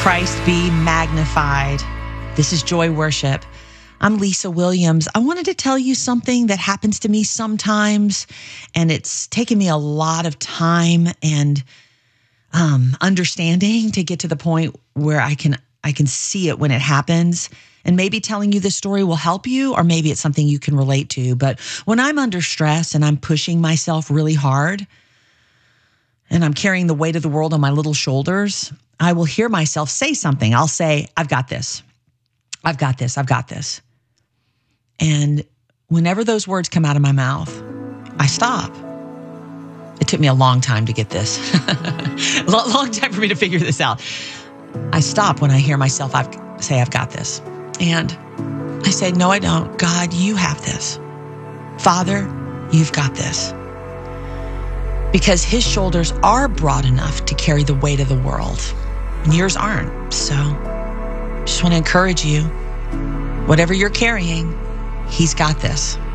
Christ be magnified. This is Joy Worship. I'm Lisa Williams. I wanted to tell you something that happens to me sometimes, and it's taken me a lot of time and understanding to get to the point where I can see it when it happens. And maybe telling you this story will help you, or maybe it's something you can relate to. But when I'm under stress and I'm pushing myself really hard and I'm carrying the weight of the world on my little shoulders, I will hear myself say something. I'll say, I've got this. I've got this. I've got this. And whenever those words come out of my mouth, I stop. It took me a long time to get this. A long time for me to figure this out. I stop when I hear myself say, I've got this. And I say, no, I don't. God, you have this. Father, you've got this. Because his shoulders are broad enough to carry the weight of the world, and yours aren't. So just want to encourage you, whatever you're carrying, he's got this.